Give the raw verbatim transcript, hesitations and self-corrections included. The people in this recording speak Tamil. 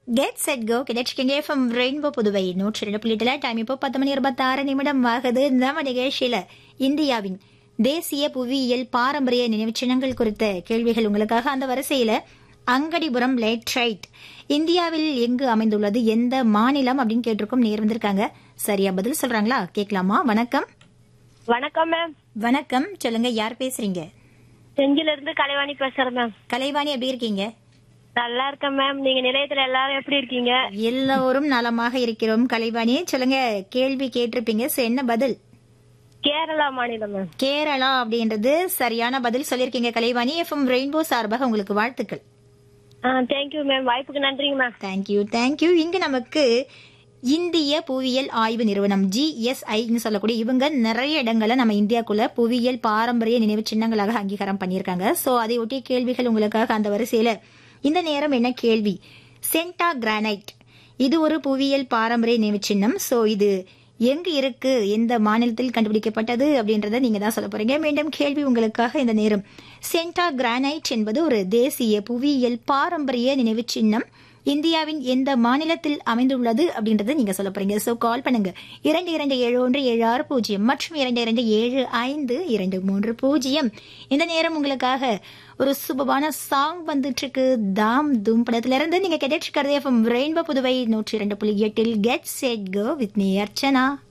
Get set go கிடைச்சிருக்கீங்க from rainbow Puduvai நூற்றி ரெண்டு புள்ளிட்டுல டைம் இப்போ பத்து மணி இருபத்தி ஆறு நிமிடம் ஆகுது. நம்ம நிகழ்ச்சியில இந்தியாவின் தேசிய புவியியல் பாரம்பரிய நினைவு சின்னங்கள் குறித்த கேள்விகள் உங்களுக்காக. அந்த வரிசையில அங்கடிபுரம் லேட்ரைட் இந்தியாவில் எங்கு அமைந்துள்ளது, எந்த மாநிலம் அப்படின்னு கேட்டிருக்கோம். நேர் வந்திருக்காங்க, சரியா பதில் சொல்றாங்களா கேட்கலாமா? வணக்கம். வணக்கம் மேம். வணக்கம், சொல்லுங்க, யார் பேசுறீங்க? செஞ்சில இருந்து கலைவாணி பேசுறேன் மேம். கலைவாணி, எப்படி இருக்கீங்க? நல்லா இருக்கேன் மேம். நீங்க நிலையத்துல எல்லாரும் எப்படி இருக்கீங்க? எல்லோரும் நலமாக இருக்கிறோம். கலைவாணி, சொல்லுங்க, கேள்வி கேட்டிருப்பீங்க, என்ன பதில்? கேரளா மாநிலம் மேம். கேரளா அப்படின்றது சரியான பதில் சொல்லிருக்கீங்க கலைவாணி. எஃப்எம் ரெயின்போ சார்பாக உங்களுக்கு வாழ்த்துக்கள். தேங்க்யூ மேம், வாய்ப்புக்கு நன்றிங்க மேம். Thank you thank you. இங்க நமக்கு இந்திய புவியியல் ஆய்வு நிறுவனம் ஜிஎஸ்ஐன்னு சொல்லக்கூடிய இவங்க நிறைய இடங்களை நம்ம இந்தியாக்குள்ள புவியியல் பாரம்பரிய நினைவு சின்னங்களாக அங்கீகாரம் பண்ணியிருக்காங்க. சோ அதை ஒட்டிய கேள்விகள் உங்களுக்காக. அந்த வரிசையில இந்த நேரம் என்ன கேள்வி? சென்டா கிரானைட் இது ஒரு புவியியல் பாரம்பரிய நினைவு சின்னம். சோ இது எங்கு இருக்கு, எந்த மாநிலத்தில் கண்டுபிடிக்கப்பட்டது அப்படின்றத நீங்க தான் சொல்ல போறீங்க. மீண்டும் கேள்வி உங்களுக்காக. இந்த நேரம் சென்டா கிரானைட் என்பது ஒரு தேசிய புவியியல் பாரம்பரிய நினைவு சின்னம். இந்தியாவின் எந்த மாநிலத்தில் அமைந்துள்ளது அப்படின்றத நீங்க சொல்ல போறீங்க. சோ கால் பண்ணுங்க இரண்டு இரண்டு ஏழு ஒன்று ஏழு ஆறு பூஜ்ஜியம் மற்றும் இரண்டு இரண்டு ஏழு ஐந்து இரண்டு மூன்று பூஜ்ஜியம். இந்த நேரம் உங்களுக்காக ஒரு சுபமான சாங் வந்துட்டு இருக்கு. தாம் தூம் படத்துல இருந்து நீங்க கேட்டுட்டு இருக்கிறது எஃப்எம் ரெயின்போ புதுவை நூற்றி இரண்டு புள்ளி எட்டில் get set go with me Archana.